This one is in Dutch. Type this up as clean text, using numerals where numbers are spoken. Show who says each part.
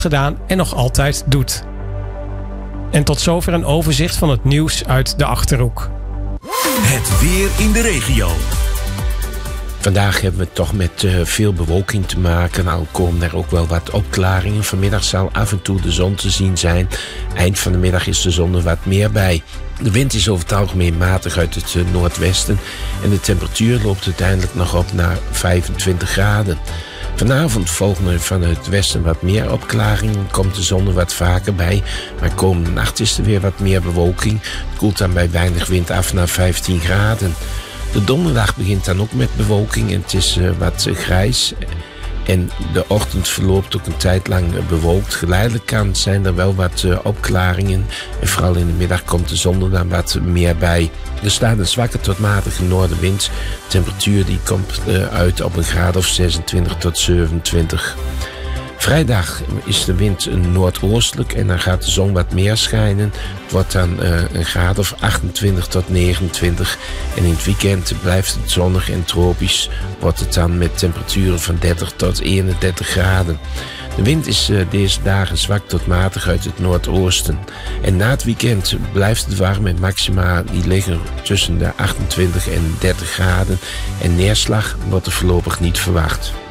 Speaker 1: gedaan en nog altijd doet. En tot zover een overzicht van het nieuws uit de Achterhoek.
Speaker 2: Het weer in de regio.
Speaker 3: Vandaag hebben we toch met veel bewolking te maken. Al komen er ook wel wat opklaringen. Vanmiddag zal af en toe de zon te zien zijn. Eind van de middag is de zon er wat meer bij. De wind is over het algemeen matig uit het noordwesten. En de temperatuur loopt uiteindelijk nog op naar 25 graden. Vanavond volgen er vanuit het westen wat meer opklaringen. Komt de zon er wat vaker bij. Maar komende nacht is er weer wat meer bewolking. Het koelt dan bij weinig wind af naar 15 graden. De donderdag begint dan ook met bewolking en het is wat grijs. En de ochtend verloopt ook een tijd lang bewolkt. Geleidelijk zijn er wel wat opklaringen. En vooral in de middag komt de zon er dan wat meer bij. Er staat een zwakke tot matige noordenwind. De temperatuur die komt uit op een graad of 26 tot 27. Vrijdag is de wind noordoostelijk en dan gaat de zon wat meer schijnen. Het wordt dan een graad of 28 tot 29. En in het weekend blijft het zonnig en tropisch. Wordt het dan met temperaturen van 30 tot 31 graden. De wind is deze dagen zwak tot matig uit het noordoosten. En na het weekend blijft het warm met maxima die liggen tussen de 28 en 30 graden. En neerslag wordt er voorlopig niet verwacht.